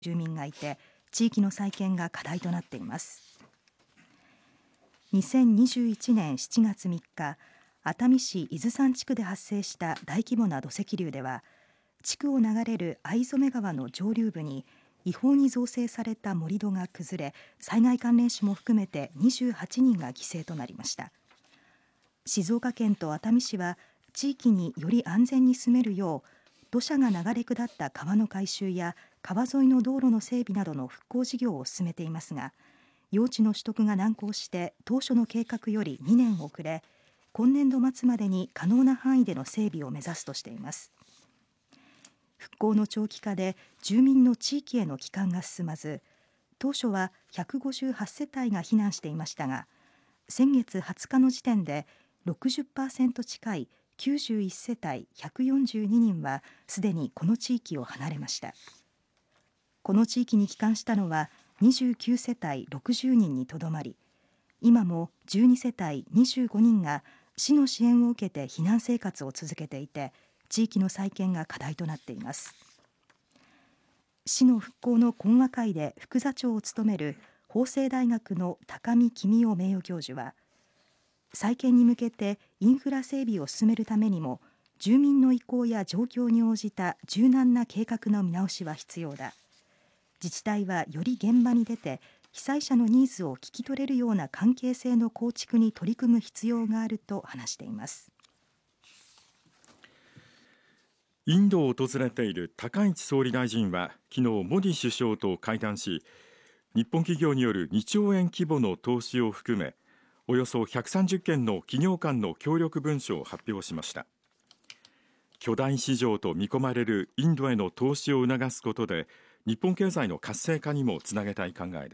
住民がいて、地域の再建が課題となっています。2021年7月3日、熱海市伊豆山地区で発生した大規模な土石流では、地区を流れる逢初川の上流部に違法に造成された盛り土が崩れ、災害関連死も含めて28人が犠牲となりました。静岡県と熱海市は地域により安全に住めるよう、土砂が流れ下った川の改修や川沿いの道路の整備などの復興事業を進めていますが、用地の取得が難航して当初の計画より2年遅れ、今年度末までに可能な範囲での整備を目指すとしています。復興の長期化で住民の地域への帰還が進まず、当初は158世帯が避難していましたが、先月20日の時点で 60% 近い91世帯142人はすでにこの地域を離れました。この地域に帰還したのは29世帯60人にとどまり、今も12世帯25人が市の支援を受けて避難生活を続けていて、地域の再建が課題となっています。市の復興の懇話会で副座長を務める法政大学の高見公夫名誉教授は、再建に向けてインフラ整備を進めるためにも、住民の意向や状況に応じた柔軟な計画の見直しは必要だ。自治体はより現場に出て被災者のニーズを聞き取れるような関係性の構築に取り組む必要があると話しています。 インドを訪れている高市総理大臣は昨日モディ首相と会談し、日本企業による2兆円規模の投資を含めおよそ130件の企業間の協力文書を発表しました。巨大市場と見込まれるインドへの投資を促すことで日本経済の活性化にもつなげたい考えです。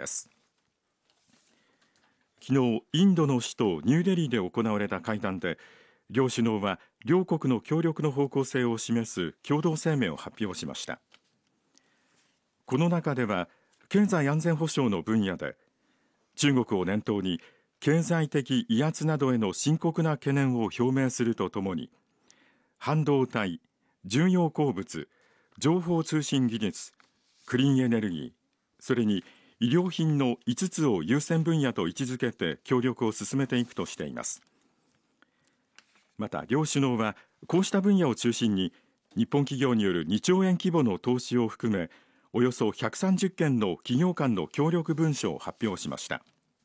昨日インドの首都ニューデリーで行われた会談で、両首脳は両国の協力の方向性を示す共同声明を発表しました。この中では経済安全保障の分野で中国を念頭に経済的威圧などへの深刻な懸念を表明するとともに、半導体、重要鉱物、情報通信技術、クリーンエネルギー、それに医療品の5つを優先分野と位置づけて協力を進めていくとしています。また両首脳はこうした分野を中心に日本企業による2兆円規模の投資を含めおよそ130件の企業間の協力文書を発表しました。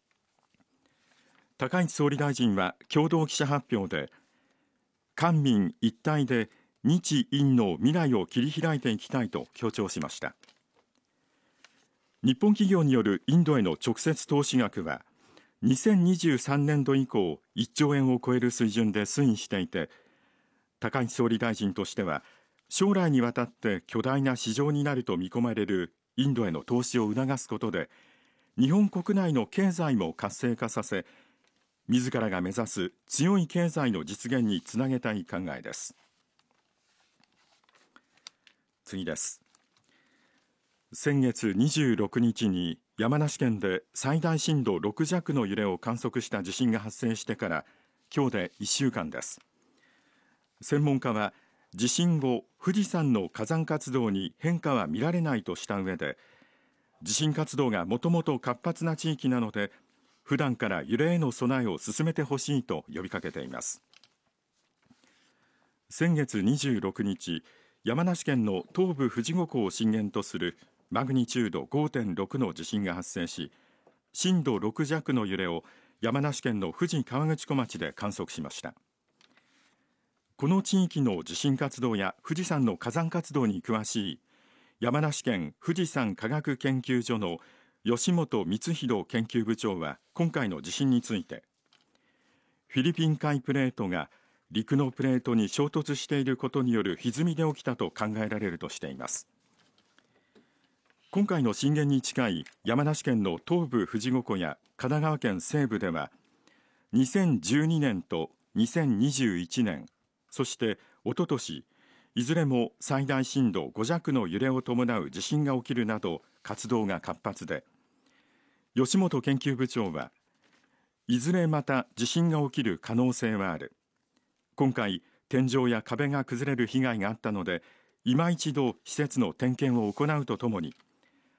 高市総理大臣は共同記者発表で、官民一体で日印の未来を切り開いていきたいと強調しました。日本企業によるインドへの直接投資額は2023年度以降1兆円を超える水準で推移していて、高市総理大臣としては将来にわたって巨大な市場になると見込まれるインドへの投資を促すことで日本国内の経済も活性化させ、自らが目指す強い経済の実現につなげたい考えです。次です。先月26日に山梨県で最大震度6弱の揺れを観測した地震が発生してから今日で1週間です。専門家は地震後富士山の火山活動に変化は見られないとした上で、地震活動がもともと活発な地域なので普段から揺れへの備えを進めてほしいと呼びかけています。先月26日、山梨県の東部富士五湖を震源とするマグニチュード 5.6 の地震が発生し、震度6弱の揺れを山梨県の富士河口湖町で観測しました。この地域の地震活動や富士山の火山活動に詳しい山梨県富士山科学研究所の吉本光弘研究部長は今回の地震について、フィリピン海プレートが陸のプレートに衝突していることによる歪みで起きたと考えられるとしています。今回の震源に近い山梨県の東部富士五湖や神奈川県西部では2012年と2021年、そしておととし、いずれも最大震度5弱の揺れを伴う地震が起きるなど活動が活発で、吉本研究部長はいずれまた地震が起きる可能性はある。今回天井や壁が崩れる被害があったので今一度施設の点検を行うとともに